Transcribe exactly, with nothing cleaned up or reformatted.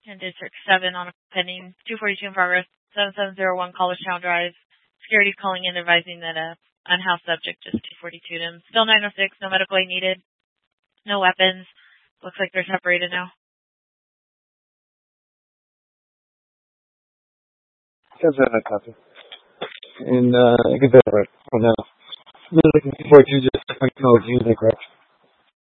in District seven on a pending two forty-two in progress, seven seven zero one College Town Drive. Security calling in advising that a unhoused subject just two forty-two them. Still nine oh six, no medical aid needed, no weapons. Looks like they're separated now. That's a copy. And uh, I can verify for now. I'm looking forward to just functional using correct.